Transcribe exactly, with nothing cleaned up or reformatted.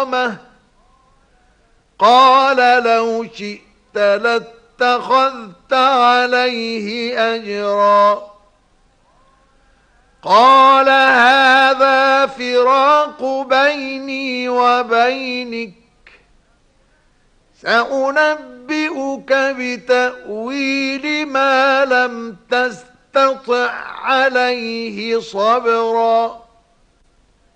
كرامة. قال لو شئت لاتخذت عليه أجرا. قال هذا فراق بيني وبينك، سأنبئك بتأويل ما لم تستطع عليه صبرا.